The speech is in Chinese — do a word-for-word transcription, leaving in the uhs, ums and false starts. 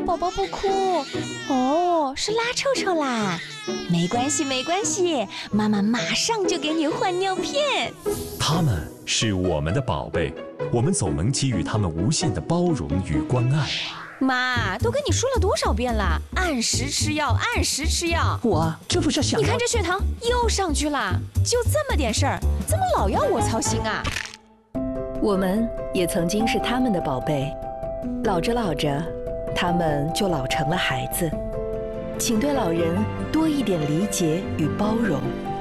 宝宝不哭。哦，是拉臭臭啦，没关系没关系，妈妈马上就给你换尿片。 他们是我们的宝贝，我们总能给予他们无限的包容与关爱。 妈，都跟你说了多少遍了，按时吃药，按时吃药。 我这不是想…… 你看这血糖又上去了，就这么点事儿，怎么老要我操心啊？ 我们也曾经是他们的宝贝，老着老着，他们就老成了孩子。请对老人多一点理解与包容。